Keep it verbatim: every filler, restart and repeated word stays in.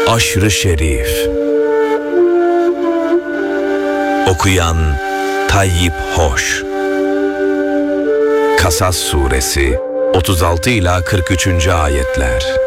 Aşr-ı Şerif. Okuyan Tayyip Hoş. Kasas Suresi otuz altı ila kırk üçüncü ayetler.